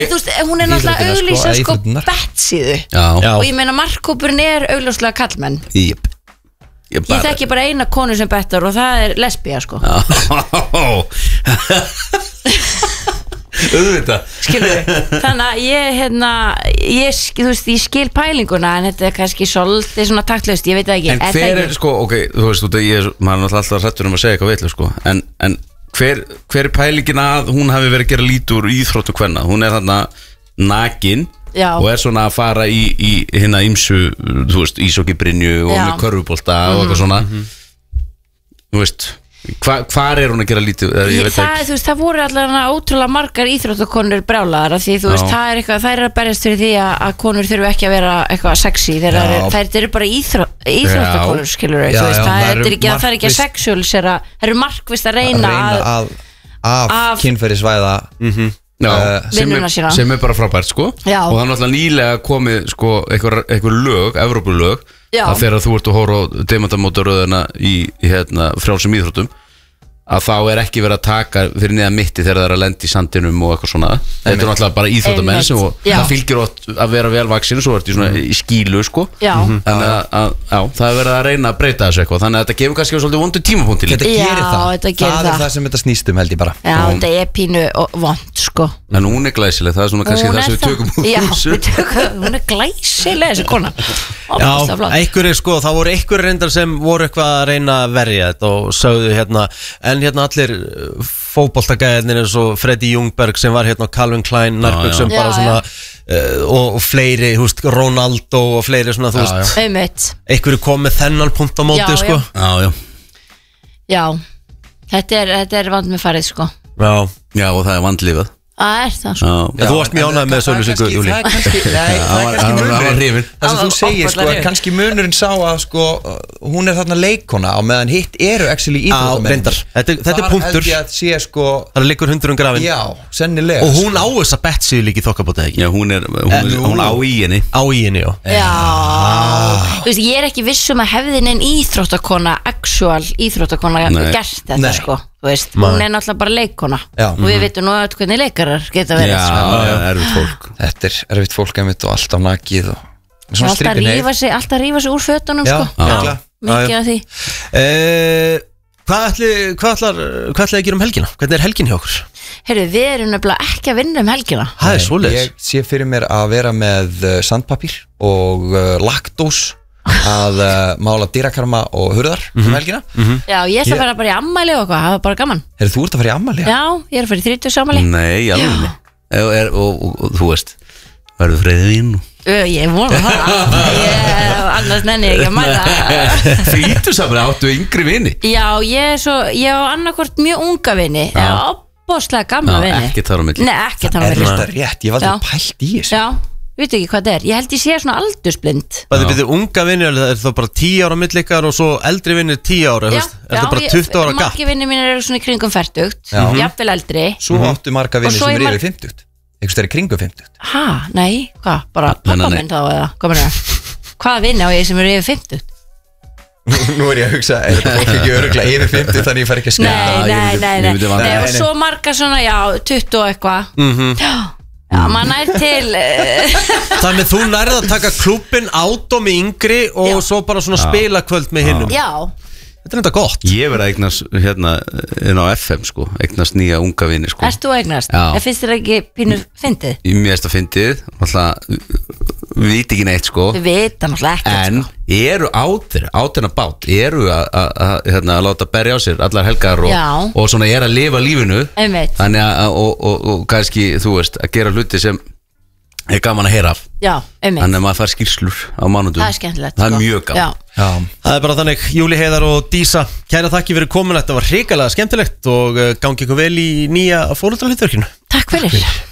Þú veist, hún náttúrulega auglýsa sko bettsíðu og ég meina markkópurinn augljóslega kallmenn. Ég þekki bara eina konu sem bettar og það lesbía sko. Skilur þannig að ég skil pælinguna en þetta kannski svolítið svona taktlaust, ég veit það ekki. En hver sko, ok, þú veist, maður alltaf hrættur að segja eitthvað vitlaust sko, en hver pælingin að hún hafi verið að gera lítið úr íþróttu kvenna? Hún þarna nakin og svona að fara í hérna ýmsu, þú veist, íshokkeybrynju og með körfubolta og eitthvað svona. Þú veist, hvar hún að gera lítið? Þú veist, það voru allavega ótrúlega margar íþróttakonur brjálaðar af því, þú veist, það er að berjast fyrir því að konur þurfu ekki að vera eitthvað sexy þegar þær eru bara íþróttakonur, skilur þú veist, það er ekki að sexualisera, það eru markvisst að reyna af kynferðisvæða vinnuna sína sem bara frábært sko. Og það náttúrulega nýlega komið sko einhver lög, Evrópulög, að þegar þú ert að horfa á demantamótaröðina í frjálsum íþróttum að þá ekki verið að taka fyrir neðan mitti þegar það er að lenda í sandinum og eitthvað svona. Þetta náttúrulega bara íþróttamenn og það fylgir að vera velvaxin og svo ertu í skílu sko. Þannig að það verið að reyna að breyta þessu eitthvað, þannig að þetta gefur kannski svolítið vondu tímapunkt til. Þetta gerir það er það sem þetta snýst held ég bara. Já, þetta er pínu vond sko. En hún glæsileg, það svona kannski það sem við tökum úr þessu. Já, hún glæsileg þessi kona. Já, einhverjir sko, það voru einhverjir reyndar sem voru eitthvað að reyna að verja þetta og sögðu en allir fótboltagæðinir eins og Freddy Ljungberg sem var Calvin Klein nærbuxum bara svona og fleiri, þú veist, Ronaldo og fleiri svona, þú veist, einhverju kom með þennan punkt á móti sko. Já, þetta er vand með farið sko. Já, og það er vandlífað. Það það sko. Þú varst mjög ánægð með sölusingu, Júlí. Það er kannski munurinn. Það sem þú segir sko, kannski munurinn sá að sko hún þarna leikona og meðan hitt actually íþróttamenn. Þetta er punktur. Það liggur 100 grafin. Já, sennilega. Og hún á þessa bettsíðu líka í þokkabóti ekki. Já, hún á í henni. Á í henni, já. Þú veist, ég ekki vissum að hefðin en íþróttakona, actual íþróttakona gert þetta sko. Þú veist, hún náttúrulega bara leikona og við veitum nú að hvernig leikarar geta verið. Já, erfitt fólk. Þetta er erfitt fólk einmitt og alltaf nakið og svona strippin heif. Alltaf rífa sig úr fötunum sko. Já, mikið af því. Hvað ætlaði að gera helgina? Hvernig er helgin hjá okkur? Heyrðu, við erum nefnilega ekki að vinna helgina. Það er svoleiðis. Ég sé fyrir mér að vera með sandpapír og laktós að mála dýrakarma og hurðar helgina. Já, ég ætla að fara bara í ammæli og eitthvað, það var bara gaman. Þú ert að fara í ammæli? Já, ég er að fara í 30 ammæli. Nei, alveg. Og þú veist, verður freyðvín? Ég vona það. Annars nenni ég ekki að mæla. 30 ammæli, áttu yngri vini? Já, ég á annarkvort mjög unga vini. Opbóðslega gamla vini. Ekki þar á milli. Nei, ekki þar á milli. Það er rétt, ég var aldrei pælt í þessu. Já. Veit ekki hvað þetta er, ég held ég sé svona aldursblind. Það byrðir unga vinnir, er það bara 10 ára millikar og svo eldri vinnir 10 ára, er það bara 20 ára gapp? Margir vinnir mínir eru svona í kringum 40, jafnvel eldri. Svo áttu marga vinnir sem eru yfir 50, einhvers það er í kringum 50. Hæ, nei, hvað, bara pappa minn þá eða, hvað meina það? Hvaða vinni á ég sem eru yfir 50? Nú ég að hugsa, þetta fólk ekki öruglega yfir 50 þannig ég fær ekki að skemmt. Nei, og svo marga svona, 20 og eitthvað. Já, maður nær til Þannig þú nærði að taka klúbbin átó með yngri og svo bara svona spila kvöld með hinnum. Já. Þetta er þetta gott. Ég verið að eignast inn á FM sko, eignast nýja unga vini sko. Erst þú eignast? Já. Finnst þér ekki pínu fyndið? Mér finnst það fyndið, alltaf við veit ekki neitt sko. Við veit alltaf ekkert sko. En eru átina bát, eru að láta berja á sér allar helgar og svona að lifa lífinu. Einmitt. Þannig að og kannski þú veist að gera hluti sem er gaman að heyra af. Já, einmitt. Þannig að maður fær skýrslur á mánudum. Það er skemmtilegt. Það er mjög gaman. Já. Það er bara þannig, Júlí Heiðar og Dísa, kæra þakki fyrir komin, þetta var hrikalega skemmtilegt og gangi ykkur vel í nýja foreldrahlutverkinu. Takk fyrir.